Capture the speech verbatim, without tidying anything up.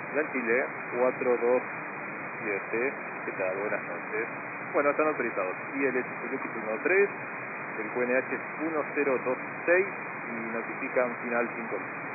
Gran Chile, cuatro dos siete. ¿Qué tal? Buenas noches. Bueno, están autorizados. I L X uno tres, el Q N H es uno cero dos seis y notifican final cinco.